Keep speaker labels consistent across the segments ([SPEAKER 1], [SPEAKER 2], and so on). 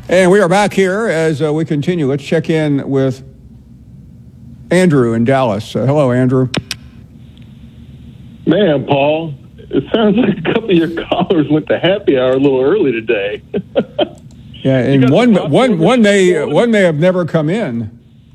[SPEAKER 1] And we are back here as we continue. Let's check in with Andrew in Dallas. Hello, Andrew.
[SPEAKER 2] Man, Paul, it sounds like a couple of your callers went to happy hour a little early today.
[SPEAKER 1] Yeah, and one may have never come in.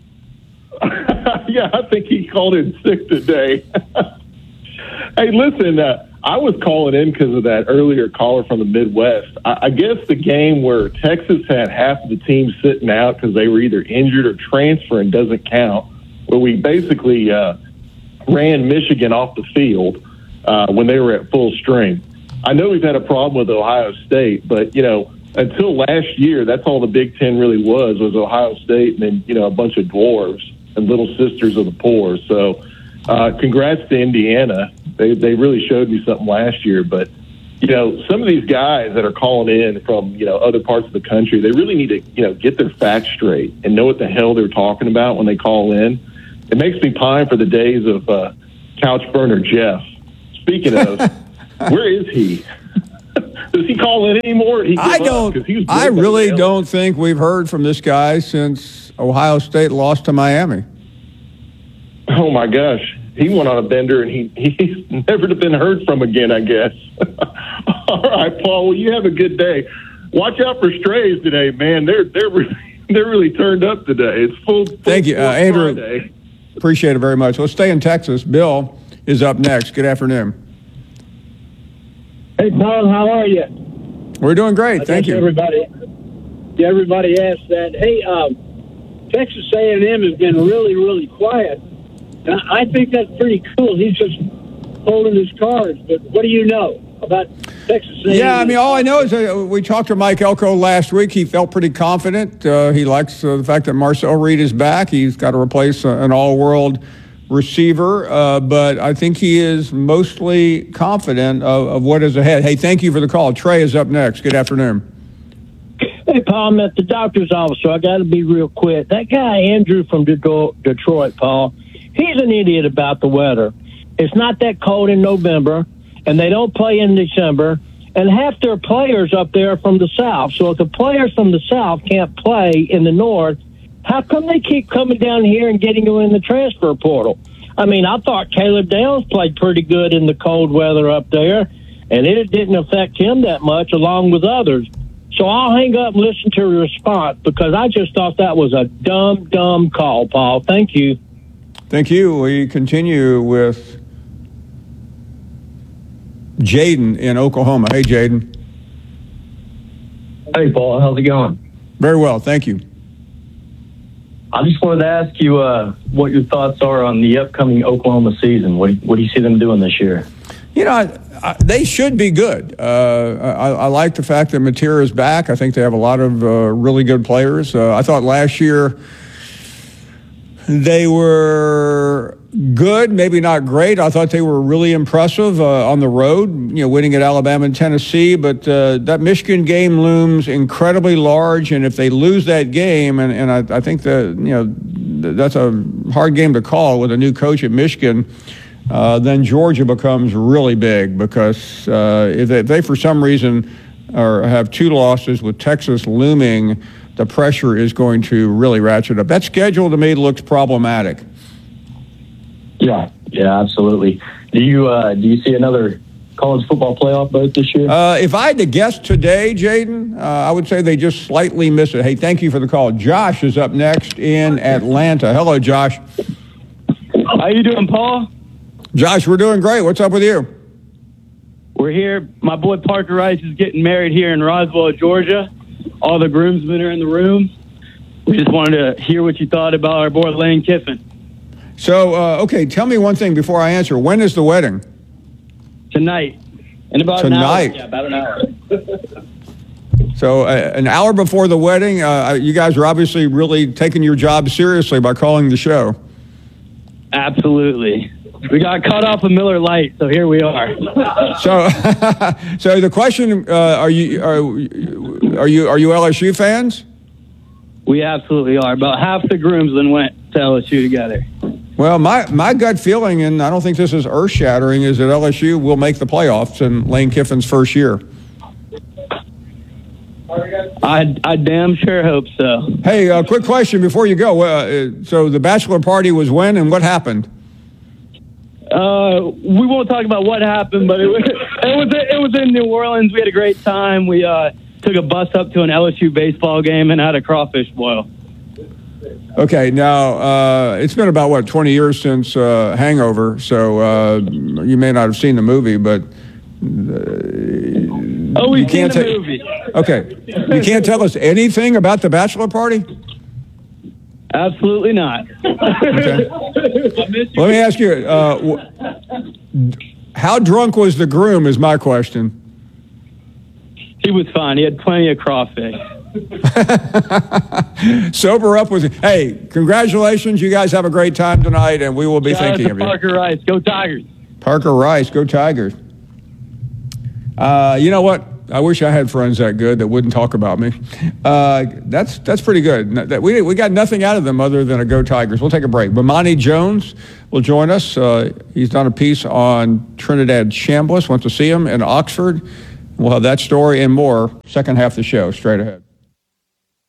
[SPEAKER 2] Yeah, I think he called in sick today. Hey, listen, I was calling in because of that earlier caller from the Midwest. I guess the game where Texas had half of the team sitting out because they were either injured or transferring doesn't count, where we basically ran Michigan off the field when they were at full strength. I know we've had a problem with Ohio State, but, until last year, that's all the Big Ten really was Ohio State and then, a bunch of dwarves and little sisters of the poor. So congrats to Indiana. They really showed me something last year. But, some of these guys that are calling in from, other parts of the country, they really need to, get their facts straight and know what the hell they're talking about when they call in. It makes me pine for the days of Couch Burner Jeff. Speaking of, where is he? Does he call in anymore?
[SPEAKER 1] I really don't think we've heard from this guy since Ohio State lost to Miami.
[SPEAKER 2] Oh, my gosh. He went on a bender, and he's never been heard from again, I guess. All right, Paul, well, you have a good day. Watch out for strays today, man. They're really turned up today. It's full
[SPEAKER 1] Thank you, Andrew.
[SPEAKER 2] Friday.
[SPEAKER 1] Appreciate it very much. Let's stay in Texas. Bill is up next. Good afternoon.
[SPEAKER 3] Hey, Paul, how are you?
[SPEAKER 1] We're doing great. Thank you.
[SPEAKER 3] Everybody asked that. Hey, Texas A&M has been really, really quiet. I think that's pretty cool. He's just holding his cards. But what do you know about Texas A&M?
[SPEAKER 1] Yeah, all I know is we talked to Mike Elko last week. He felt pretty confident. He likes the fact that Marcel Reed is back. He's got to replace an all-world receiver, but I think he is mostly confident of what is ahead. Hey, thank you for the call. Trey is up next. Good afternoon.
[SPEAKER 3] Hey, Paul, I'm at the doctor's office, so I got to be real quick. That guy, Andrew from Detroit, Paul, he's an idiot about the weather. It's not that cold in November, and they don't play in December, and half their players up there are from the South. So if the players from the South can't play in the North, how come they keep coming down here and getting you in the transfer portal? I thought Caleb Downs played pretty good in the cold weather up there, and it didn't affect him that much along with others. So I'll hang up and listen to your response because I just thought that was a dumb call, Paul. Thank you.
[SPEAKER 1] Thank you. We continue with Jaden in Oklahoma. Hey, Jaden.
[SPEAKER 4] Hey, Paul. How's it going?
[SPEAKER 1] Very well. Thank you.
[SPEAKER 4] I just wanted to ask you what your thoughts are on the upcoming Oklahoma season. What do you see them doing this year?
[SPEAKER 1] They should be good. I like the fact that Mateer is back. I think they have a lot of really good players. I thought last year they were good, maybe not great. I thought they were really impressive on the road, winning at Alabama and Tennessee. But that Michigan game looms incredibly large, and if they lose that game, and I think that's a hard game to call with a new coach at Michigan, then Georgia becomes really big because if they for some reason have two losses with Texas looming, the pressure is going to really ratchet up. That schedule to me looks problematic.
[SPEAKER 4] Yeah, absolutely. Do you see another college football playoff vote this year?
[SPEAKER 1] If I had to guess today, Jaden, I would say they just slightly miss it. Hey, thank you for the call. Josh is up next in Atlanta. Hello, Josh.
[SPEAKER 5] How you doing, Paul?
[SPEAKER 1] Josh, we're doing great. What's up with you?
[SPEAKER 5] We're here. My boy Parker Rice is getting married here in Roswell, Georgia. All the groomsmen are in the room. We just wanted to hear what you thought about our boy Lane Kiffin.
[SPEAKER 1] So, okay, tell me one thing before I answer. When is the wedding?
[SPEAKER 5] Tonight. In about an hour. Yeah, about an hour.
[SPEAKER 1] So an hour before the wedding, you guys are obviously really taking your job seriously by calling the show.
[SPEAKER 5] Absolutely. We got cut off of Miller Lite, so here we are.
[SPEAKER 1] So, so the question: are you LSU fans?
[SPEAKER 5] We absolutely are. About half the groomsmen went to LSU together.
[SPEAKER 1] Well, my gut feeling, and I don't think this is earth-shattering, is that LSU will make the playoffs in Lane Kiffin's first year.
[SPEAKER 5] I damn sure hope so.
[SPEAKER 1] Hey, quick question before you go. So the bachelor party was when and what happened?
[SPEAKER 5] We won't talk about what happened, but it was in New Orleans. We had a great time. We took a bus up to an LSU baseball game and had a crawfish boil.
[SPEAKER 1] Okay, now it's been about 20 years since Hangover, so you may not have seen the movie, but
[SPEAKER 5] we've seen the movie.
[SPEAKER 1] Okay, you can't tell us anything about the bachelor party?
[SPEAKER 5] Absolutely not.
[SPEAKER 1] Okay. Let me ask you, how drunk was the groom is my question.
[SPEAKER 5] He was fine. He had plenty of crawfish.
[SPEAKER 1] Sober up with. Hey, congratulations! You guys have a great time tonight, and we will be thinking of you.
[SPEAKER 5] Parker Rice, go Tigers!
[SPEAKER 1] Parker Rice, go Tigers! You know what? I wish I had friends that good that wouldn't talk about me. That's pretty good. We got nothing out of them other than a go Tigers. We'll take a break. Bomani Jones will join us. He's done a piece on Trinidad Chambliss. Went to see him in Oxford. We'll have that story and more second half of the show straight ahead.